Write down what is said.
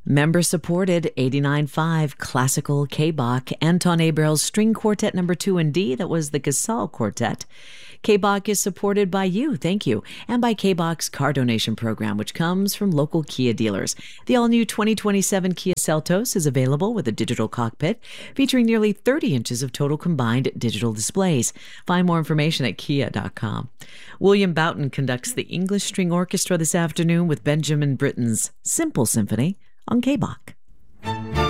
Member-supported 89.5 classical K-Bach, Anton Abrel's String Quartet No. 2 in D, that was the Casal Quartet. K-Bach is supported by you, thank you, and by K-Bach's car donation program, which comes from local Kia dealers. The all-new 2027 Kia Seltos is available with a digital cockpit, featuring nearly 30 inches of total combined digital displays. Find more information at kia.com. William Boughton conducts the English String Orchestra this afternoon with Benjamin Britten's Simple Symphony on K-Bach.